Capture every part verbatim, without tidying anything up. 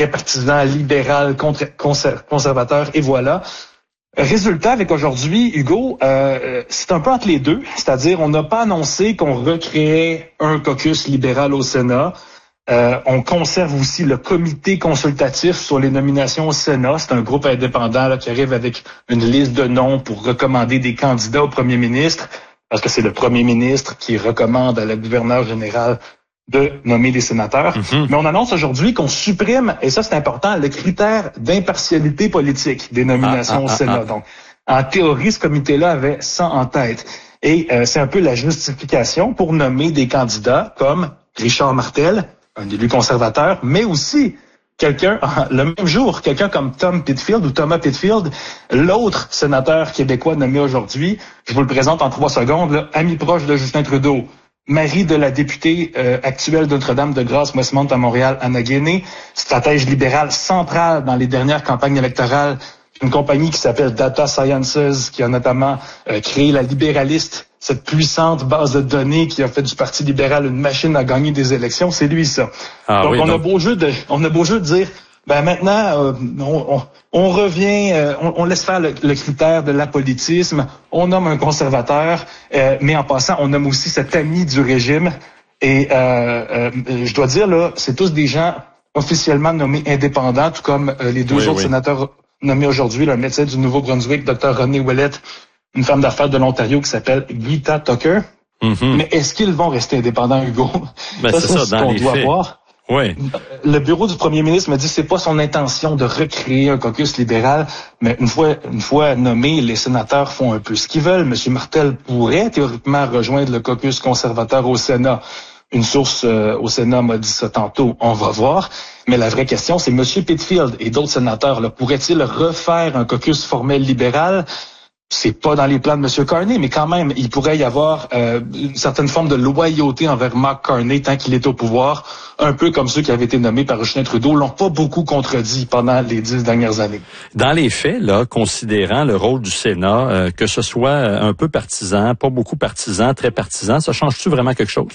très partisan, libéral, contre, conser- conservateur, et voilà. Résultat, avec aujourd'hui, Hugo, euh, c'est un peu entre les deux, c'est-à-dire on n'a pas annoncé qu'on recréait un caucus libéral au Sénat. Euh, on conserve aussi le comité consultatif sur les nominations au Sénat. C'est un groupe indépendant là, qui arrive avec une liste de noms pour recommander des candidats au premier ministre, parce que c'est le premier ministre qui recommande à la gouverneure générale de nommer des sénateurs. Mm-hmm. Mais on annonce aujourd'hui qu'on supprime, et ça c'est important, le critère d'impartialité politique des nominations ah, ah, au Sénat. Ah, ah. Donc, en théorie, ce comité-là avait ça en tête. Et euh, c'est un peu la justification pour nommer des candidats comme Richard Martel, un élu conservateur, mais aussi quelqu'un, le même jour, quelqu'un comme Tom Pitfield ou Thomas Pitfield, l'autre sénateur québécois nommé aujourd'hui. Je vous le présente en trois secondes, là, ami proche de Justin Trudeau, mari de la députée euh, actuelle de Notre-Dame-de-Grâce, Westmount à Montréal, Anna Guéné, stratège libérale centrale dans les dernières campagnes électorales, une compagnie qui s'appelle Data Sciences, qui a notamment euh, créé la Libéraliste, cette puissante base de données qui a fait du Parti libéral une machine à gagner des élections, c'est lui ça. Ah, donc, oui, on donc... a beau jeu de, on a beau jeu de dire, ben maintenant, euh, on, on, on revient, euh, on, on laisse faire le, le critère de l'apolitisme, on nomme un conservateur, euh, mais en passant, on nomme aussi cet ami du régime. Et euh, euh, je dois dire là, c'est tous des gens officiellement nommés indépendants, tout comme euh, les deux oui, autres oui. sénateurs nommés aujourd'hui, le médecin du Nouveau-Brunswick, Dr René Ouellette, une femme d'affaires de l'Ontario qui s'appelle Gita Tucker. Mm-hmm. Mais est-ce qu'ils vont rester indépendants, Hugo? Ben, ça, c'est ça, c'est dans ce qu'on les doit faits. voir. Oui. Le bureau du premier ministre me dit que c'est pas son intention de recréer un caucus libéral, mais une fois, une fois nommés, les sénateurs font un peu ce qu'ils veulent. Monsieur Martel pourrait théoriquement rejoindre le caucus conservateur au Sénat. Une source euh, au Sénat m'a dit ça tantôt, on va voir. Mais la vraie question, c'est Monsieur Pitfield et d'autres sénateurs, là, pourraient-ils refaire un caucus formel libéral? C'est pas dans les plans de M. Carney, mais quand même, il pourrait y avoir euh, une certaine forme de loyauté envers Mark Carney tant qu'il est au pouvoir, un peu comme ceux qui avaient été nommés par Justin Trudeau l'ont pas beaucoup contredit pendant les dix dernières années. Dans les faits, là, considérant le rôle du Sénat, euh, que ce soit un peu partisan, pas beaucoup partisan, très partisan, ça change-tu vraiment quelque chose?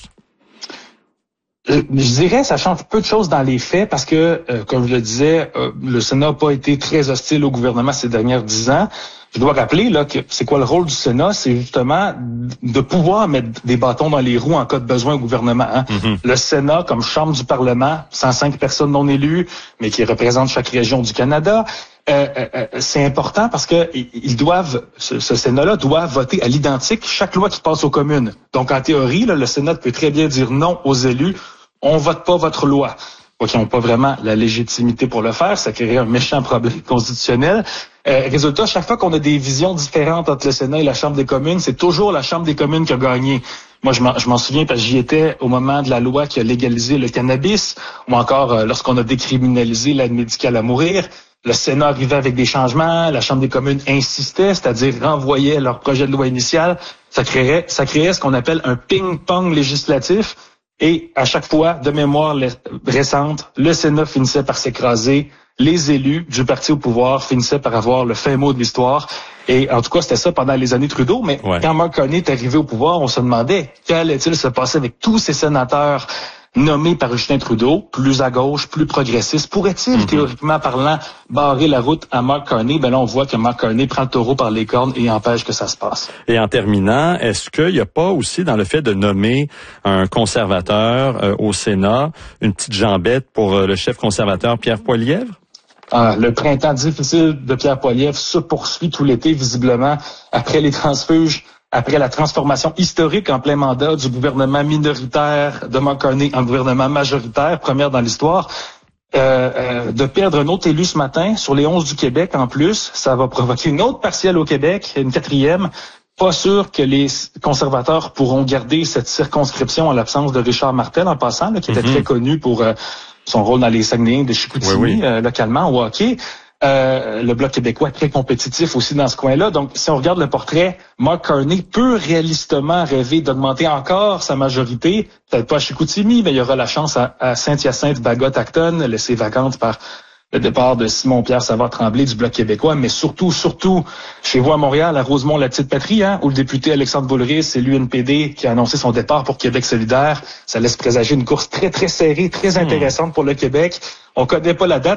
Je dirais ça change peu de choses dans les faits parce que, euh, comme je le disais, euh, le Sénat n'a pas été très hostile au gouvernement ces dernières dix ans. Je dois rappeler là que c'est quoi le rôle du Sénat? C'est justement de pouvoir mettre des bâtons dans les roues en cas de besoin au gouvernement. Hein? Mm-hmm. Le Sénat, comme chambre du Parlement, cent cinq personnes non élues, mais qui représentent chaque région du Canada, euh, euh, c'est important parce que ils doivent, ce, ce Sénat-là doit voter à l'identique chaque loi qui passe aux communes. Donc en théorie, là, le Sénat peut très bien dire non aux élus. On vote pas votre loi. Donc, ils n'ont pas vraiment la légitimité pour le faire. Ça crée un méchant problème constitutionnel. Euh, résultat, chaque fois qu'on a des visions différentes entre le Sénat et la Chambre des communes, c'est toujours la Chambre des communes qui a gagné. Moi, je m'en, je m'en souviens parce que j'y étais au moment de la loi qui a légalisé le cannabis, ou encore euh, lorsqu'on a décriminalisé l'aide médicale à mourir. Le Sénat arrivait avec des changements, la Chambre des communes insistait, c'est-à-dire renvoyait leur projet de loi initial. Ça créait, ça créait ce qu'on appelle un ping-pong législatif. Et à chaque fois, de mémoire récente, le Sénat finissait par s'écraser. Les élus du parti au pouvoir finissaient par avoir le fin mot de l'histoire. Et en tout cas, c'était ça pendant les années Trudeau. Mais ouais. Quand Mark Carney est arrivé au pouvoir, on se demandait qu'allait-il se passer avec tous ces sénateurs nommés par Justin Trudeau, plus à gauche, plus progressiste. Pourrait-il, mm-hmm. théoriquement parlant, barrer la route à Mark Carney? Ben là, on voit que Mark Carney prend le taureau par les cornes et empêche que ça se passe. Et en terminant, est-ce qu'il n'y a pas aussi, dans le fait de nommer un conservateur euh, au Sénat, une petite jambette pour euh, le chef conservateur Pierre Poilievre? Ah, le printemps difficile de Pierre Poilievre se poursuit tout l'été, visiblement, après les transfuges. Après la transformation historique en plein mandat du gouvernement minoritaire de Mark Carney en gouvernement majoritaire, première dans l'histoire, euh, euh, de perdre un autre élu ce matin sur les onze du Québec en plus, ça va provoquer une autre partielle au Québec, une quatrième. Pas sûr que les conservateurs pourront garder cette circonscription en l'absence de Richard Martel en passant, là, qui était mm-hmm. très connu pour euh, son rôle dans les Saguenayens de Chicoutimi, oui, oui. Euh, localement au hockey. Euh, le Bloc québécois est très compétitif aussi dans ce coin-là. Donc, si on regarde le portrait, Mark Carney peut réalistement rêver d'augmenter encore sa majorité. Peut-être pas à Chicoutimi, mais il y aura la chance à, à Saint-Hyacinthe, Bagot-Acton, laissée vacante par le départ de Simon-Pierre Savard-Tremblay du Bloc québécois, mais surtout, surtout, chez vous à Montréal, à Rosemont, la petite patrie, hein, où le député Alexandre Boulris, c'est l'U N P D qui a annoncé son départ pour Québec solidaire. Ça laisse présager une course très, très serrée, très intéressante mmh. pour le Québec. On connaît pas la date.